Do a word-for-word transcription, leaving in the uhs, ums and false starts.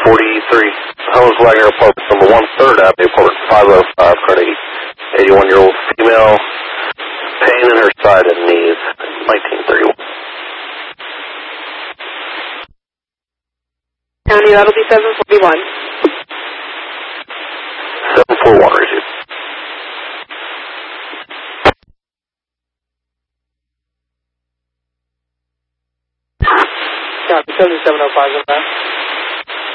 forty-three. Helms Wagner Apartment, number one, third Avenue, apartment five oh five, Carnegie. eighty-one-year-old female, pain in her side and knees, nineteen thirty-one. County, that'll be seven forty-one. seven forty-one, receive. Copy, seventy-seven oh five, go back.